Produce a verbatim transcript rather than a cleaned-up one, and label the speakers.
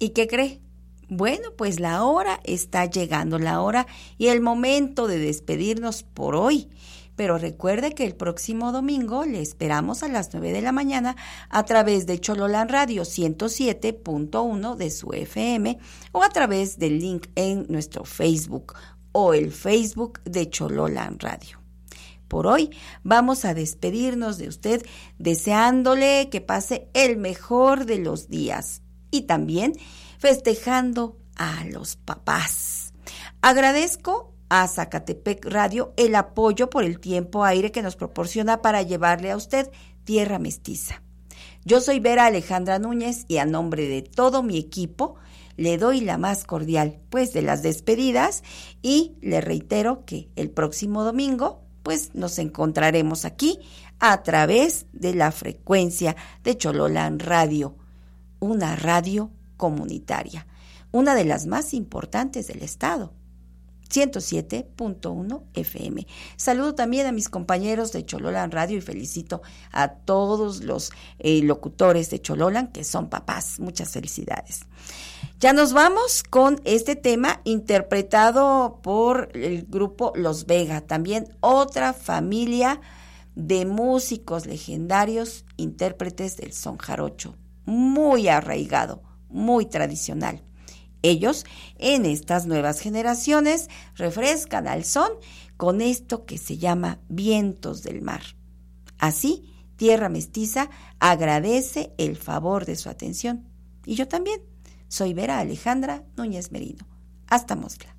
Speaker 1: ¿Y qué cree? Bueno, pues la hora está llegando, la hora y el momento de despedirnos por hoy. Pero recuerde que el próximo domingo le esperamos a las nueve de la mañana a través de Chololán Radio ciento siete punto uno de su F M o a través del link en nuestro Facebook o el Facebook de Chololán Radio. Por hoy vamos a despedirnos de usted deseándole que pase el mejor de los días y también festejando a los papás. Agradezco a Zacatepec Radio el apoyo por el tiempo aire que nos proporciona para llevarle a usted Tierra Mestiza. Yo soy Vera Alejandra Núñez y a nombre de todo mi equipo le doy la más cordial pues de las despedidas y le reitero que el próximo domingo pues nos encontraremos aquí a través de la frecuencia de Chololán Radio, una radio comunitaria, una de las más importantes del estado. ciento siete punto uno F M. Saludo también a mis compañeros de Chololán Radio y felicito a todos los eh, locutores de Chololán que son papás. Muchas felicidades. Ya nos vamos con este tema interpretado por el grupo Los Vega, también otra familia de músicos legendarios, intérpretes del son jarocho, muy arraigado, muy tradicional. Ellos, en estas nuevas generaciones, refrescan al son con esto que se llama Vientos del Mar. Así, Tierra Mestiza agradece el favor de su atención. Y yo también. Soy Vera Alejandra Núñez Merino. Hasta Moscla.